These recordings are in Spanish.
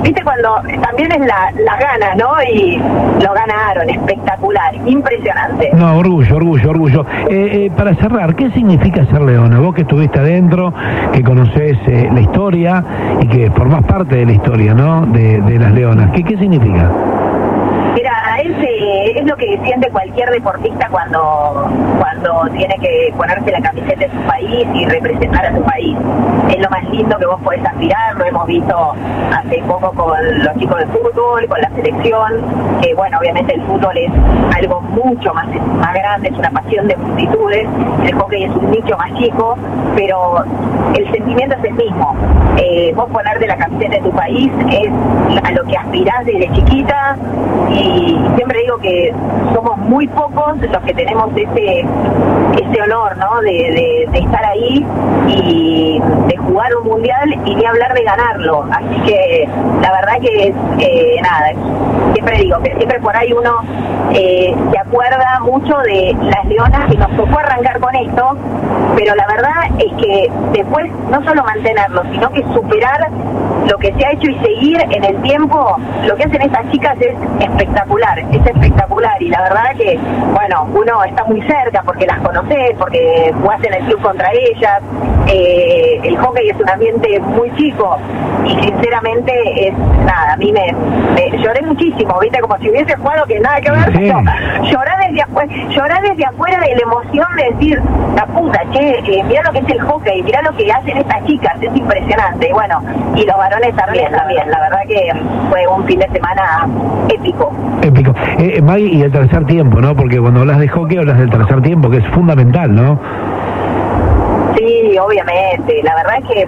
viste cuando también es las ganas, ¿no? Y lo ganaron, espectacular, impresionante. No, orgullo. Para cerrar, ¿qué significa ser leona? Vos que estuviste adentro, que conocés la historia y que formás parte de la historia, ¿no? De las leonas. ¿Qué significa? Mira, es lo que siente cualquier deportista cuando tiene que ponerse la camiseta de su país y representar a su país. Es lo más lindo que vos podés aspirar, lo hemos visto hace poco con los chicos de fútbol, con la selección, que bueno, obviamente el fútbol es algo mucho más grande, es una pasión de multitudes, el hockey es un nicho más chico, pero el sentimiento es el mismo. Vos ponerte la camiseta de tu país es a lo que aspirás desde chiquita, y siempre digo que somos muy pocos los que tenemos ese honor, ¿no? De estar ahí y de jugar un mundial y ni hablar de ganarlo. Así que la verdad que siempre digo que siempre por ahí uno se acuerda mucho de las leonas que nos tocó arrancar con esto, pero la verdad es que después no solo mantenerlo, sino que superar lo que se ha hecho y seguir en el tiempo. Lo que hacen estas chicas es espectacular, y la verdad que, bueno, uno está muy cerca porque las conocés, porque jugás en el club contra ellas. El hockey es un ambiente muy chico y sinceramente a mí me lloré muchísimo, viste, como si hubiese jugado que nada que ver. Sí. Llorar desde afuera de la emoción de decir, la puta, mirá lo que es el hockey, mirá lo que hacen estas chicas, es impresionante. Y bueno, y los varones también, la verdad que fue un fin de semana épico. Maggie, y el tercer tiempo, ¿no? Porque cuando hablas de hockey hablas del tercer tiempo, que es fundamental, ¿no? Sí, obviamente. La verdad es que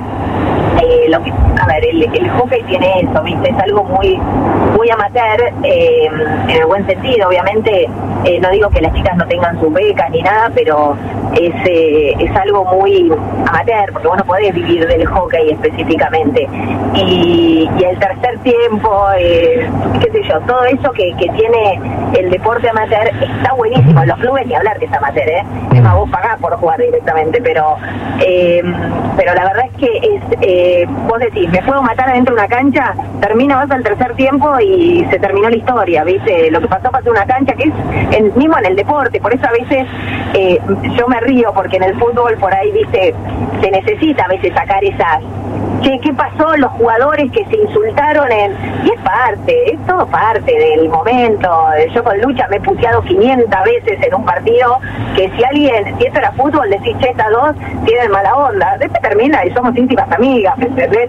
el hockey tiene eso, ¿viste? Es algo muy amateur, en el buen sentido, obviamente. No digo que las chicas no tengan sus becas ni nada, pero es algo muy amateur, porque vos no podés vivir del hockey específicamente. Y el tercer tiempo, qué sé yo, todo eso que tiene el deporte amateur está buenísimo. En los clubes ni hablar que es amateur, es más, vos pagás por jugar directamente, pero la verdad es que vos decís, me puedo matar adentro de una cancha, vas al tercer tiempo y se terminó la historia, ¿viste? Lo que pasó en una cancha, que es mismo en el deporte. Por eso a veces yo me río, porque en el fútbol por ahí, ¿viste? Se necesita a veces sacar esas... ¿Qué pasó? Los jugadores que se insultaron y es todo parte del momento. Yo con Lucha me he puteado 500 veces en un partido, que si esto era fútbol, decís, estas dos tienen mala onda. Después termina y somos íntimas amigas, ¿entendés?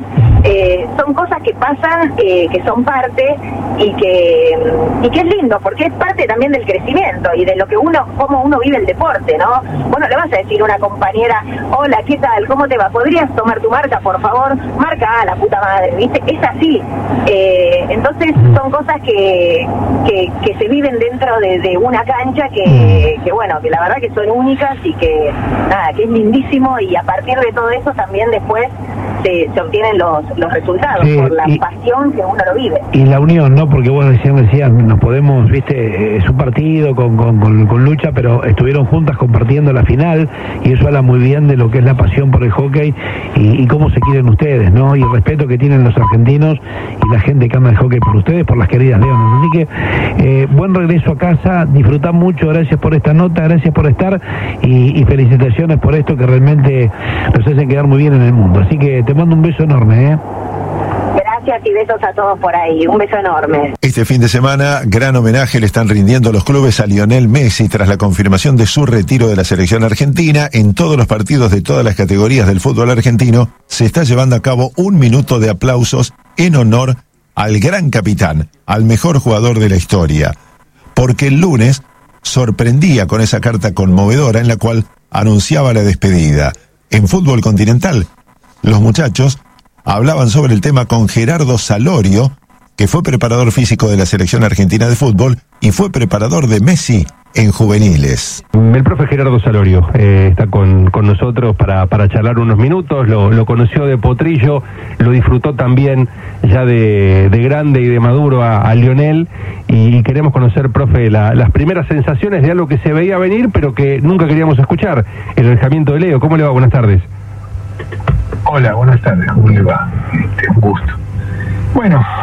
Son cosas que pasan, que son parte, y que es lindo, porque es parte también del crecimiento y de lo que cómo uno vive el deporte, ¿no? Bueno, le vas a decir a una compañera, hola, ¿qué tal? ¿Cómo te va? ¿Podrías tomar tu marca, por favor? Marca, la puta madre, ¿viste? Es así. Entonces son cosas que se viven dentro de una cancha que bueno, que la verdad que son únicas y que es lindísimo, y a partir de todo eso también después se obtienen los resultados, por la pasión que uno lo vive. Y la unión, ¿no? Porque vos decías, nos podemos, viste, es un partido con Lucha, pero estuvieron juntas compartiendo la final, y eso habla muy bien de lo que es la pasión por el hockey y cómo se quieren ustedes, ¿no? Y el respeto que tienen los argentinos y la gente que ama el hockey por ustedes, por las queridas leonas. Así que buen regreso a casa, disfrutá mucho, gracias por esta nota, gracias por estar, y felicitaciones por esto que realmente los hacen quedar muy bien en el mundo. Así que te mando un beso enorme, Gracias y besos a todos por ahí. Un beso enorme. Este fin de semana, gran homenaje le están rindiendo los clubes a Lionel Messi tras la confirmación de su retiro de la selección argentina. En todos los partidos de todas las categorías del fútbol argentino se está llevando a cabo un minuto de aplausos en honor al gran capitán, al mejor jugador de la historia. Porque el lunes sorprendía con esa carta conmovedora en la cual anunciaba la despedida. En fútbol continental, los muchachos hablaban sobre el tema con Gerardo Salorio, que fue preparador físico de la selección argentina de fútbol y fue preparador de Messi en juveniles. El profe Gerardo Salorio está con nosotros para charlar unos minutos. Lo conoció de potrillo, lo disfrutó también ya de grande y de maduro a Lionel, y queremos conocer, profe, las primeras sensaciones de algo que se veía venir pero que nunca queríamos escuchar, el alejamiento de Leo. ¿Cómo le va? Buenas tardes. Hola, buenas tardes, ¿cómo le va? Un gusto. Bueno,